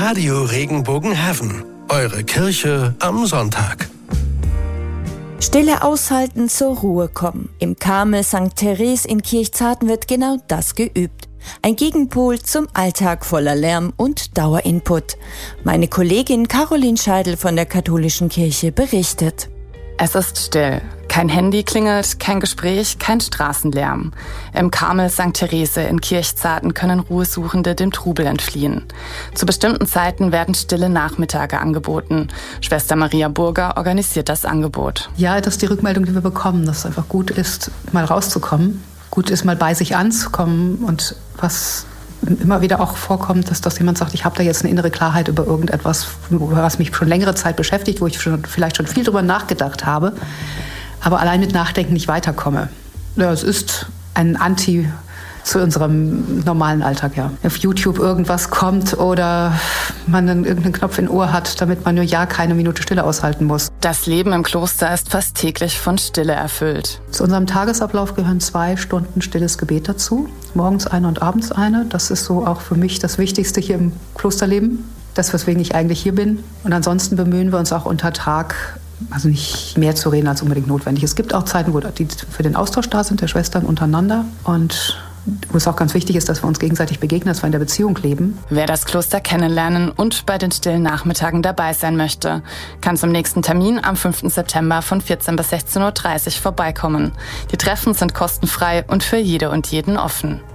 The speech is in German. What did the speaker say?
Radio Regenbogen Heaven. Eure Kirche am Sonntag. Stille aushalten, zur Ruhe kommen. Im Karmel St. Therese in Kirchzarten wird genau das geübt. Ein Gegenpol zum Alltag voller Lärm und Dauerinput. Meine Kollegin Caroline Scheidel von der Katholischen Kirche berichtet. Es ist still. Kein Handy klingelt, kein Gespräch, kein Straßenlärm. Im Karmel St. Therese in Kirchzarten können Ruhesuchende dem Trubel entfliehen. Zu bestimmten Zeiten werden stille Nachmittage angeboten. Schwester Maria Burger organisiert das Angebot. Ja, das ist die Rückmeldung, die wir bekommen, dass es einfach gut ist, mal rauszukommen. Gut ist, mal bei sich anzukommen. Und was immer wieder auch vorkommt, dass jemand sagt, ich habe da jetzt eine innere Klarheit über irgendetwas, was mich schon längere Zeit beschäftigt, wo ich vielleicht schon viel drüber nachgedacht habe, aber allein mit Nachdenken nicht weiterkomme. Ja, es ist ein Anti zu unserem normalen Alltag, ja. Auf YouTube irgendwas kommt oder man dann irgendeinen Knopf im Ohr hat, damit man nur keine Minute Stille aushalten muss. Das Leben im Kloster ist fast täglich von Stille erfüllt. Zu unserem Tagesablauf gehören 2 Stunden stilles Gebet dazu. Morgens eine und abends eine. Das ist so auch für mich das Wichtigste hier im Klosterleben. Das, weswegen ich eigentlich hier bin. Und ansonsten bemühen wir uns auch unter Tag, also nicht mehr zu reden als unbedingt notwendig. Es gibt auch Zeiten, wo die für den Austausch da sind, der Schwestern untereinander. Und wo es auch ganz wichtig ist, dass wir uns gegenseitig begegnen, dass wir in der Beziehung leben. Wer das Kloster kennenlernen und bei den stillen Nachmittagen dabei sein möchte, kann zum nächsten Termin am 5. September von 14 bis 16.30 Uhr vorbeikommen. Die Treffen sind kostenfrei und für jede und jeden offen.